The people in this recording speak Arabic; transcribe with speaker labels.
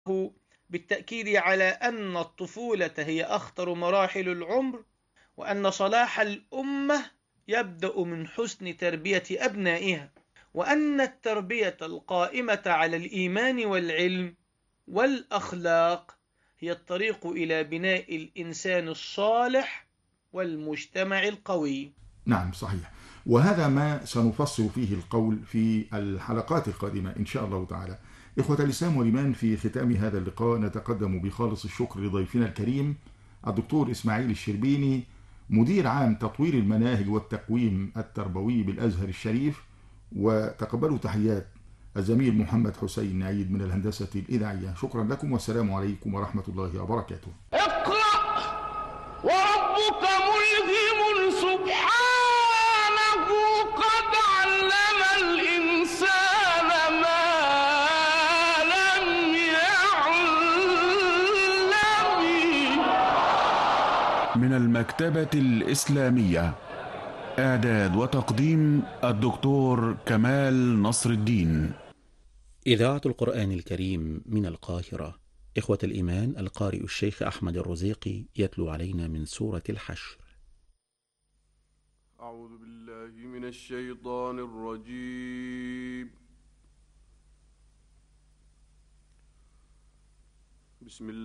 Speaker 1: بالتأكيد على أن الطفولة هي أخطر مراحل العمر، وأن صلاح الأمة يبدأ من حسن تربية أبنائها، وأن التربية القائمة على الإيمان والعلم والأخلاق هي الطريق إلى بناء الإنسان الصالح والمجتمع القوي.
Speaker 2: نعم صحيح. وهذا ما سنفصل فيه القول في الحلقات القادمة إن شاء الله تعالى. إخوة الإسلام والإيمان، في ختام هذا اللقاء نتقدم بخالص الشكر لضيفنا الكريم الدكتور إسماعيل الشربيني، مدير عام تطوير المناهج والتقويم التربوي بالأزهر الشريف. وتقبلوا تحيات الزميل محمد حسين عيد من الهندسة الإذاعية. شكرا لكم والسلام عليكم ورحمة الله وبركاته.
Speaker 3: اقرأ وربك ملهم سبحانه قد علم الإنسان ما لم يعلم. من المكتبة الإسلامية، إعداد وتقديم الدكتور كمال نصر الدين.
Speaker 4: إذاعة القرآن الكريم من القاهرة. إخوة الإيمان، القارئ الشيخ أحمد الرزيقي يتلو علينا من سورة الحشر.
Speaker 5: أعوذ بالله من الشيطان الرجيم. بسم الله